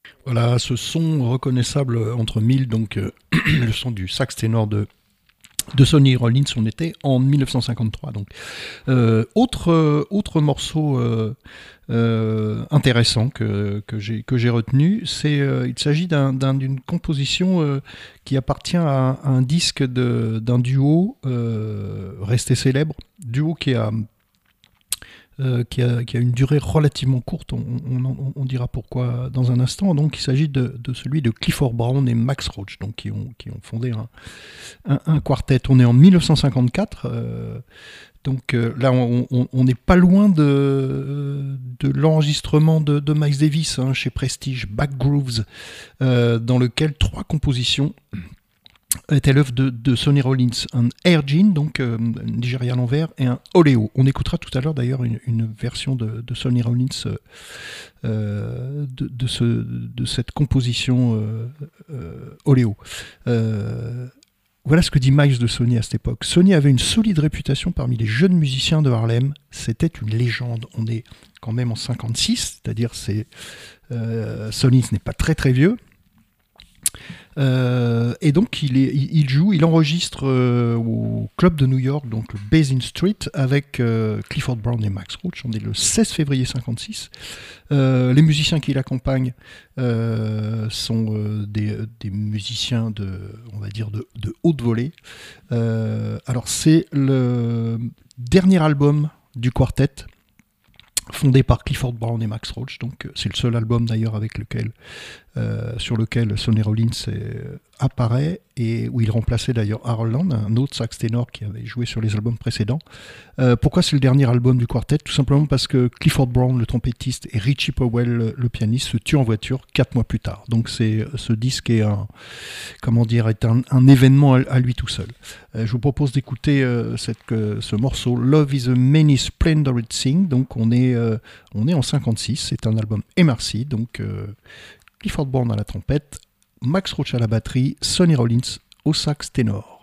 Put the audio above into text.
Voilà, ce son reconnaissable entre mille, donc le son du sax ténor de Sonny Rollins, on était en 1953. Donc, autre morceau intéressant que j'ai retenu, il s'agit d'une composition qui appartient à un disque d'un duo resté célèbre, duo qui a une durée relativement courte, on dira pourquoi dans un instant. Donc il s'agit de celui de Clifford Brown et Max Roach, donc qui ont fondé un quartet. On est en 1954, donc là on n'est pas loin de l'enregistrement de Miles Davis hein, chez Prestige, Back Grooves, dans lequel trois compositions était l'œuvre de Sonny Rollins, un Air Gene, donc Nigeria à l'envers, et un Oléo. On écoutera tout à l'heure d'ailleurs une version de Sonny Rollins de cette composition Oléo. Voilà ce que dit Miles de Sonny à cette époque. Sonny avait une solide réputation parmi les jeunes musiciens de Harlem. C'était une légende. On est quand même en 56, c'est-à-dire Sonny ce n'est pas très très vieux. Et donc il enregistre au club de New York, donc le Basin Street, avec Clifford Brown et Max Roach. On est le 16 février 56. Les musiciens qui l'accompagnent sont des musiciens on va dire de haute volée. Alors c'est le dernier album du quartet, fondé par Clifford Brown et Max Roach, donc c'est le seul album d'ailleurs sur lequel Sonny Rollins apparaît, et où il remplaçait d'ailleurs Harold Land, un autre sax ténor qui avait joué sur les albums précédents. Pourquoi c'est le dernier album du quartet? Tout simplement parce que Clifford Brown, le trompettiste, et Richie Powell, le pianiste, se tuent en voiture 4 mois plus tard. Donc ce disque est un événement à lui tout seul. Je vous propose d'écouter ce morceau Love is a Many Splendored Thing. Donc on est en 56, c'est un album MRC, donc Clifford Brown à la trompette, Max Roach à la batterie, Sonny Rollins au sax ténor.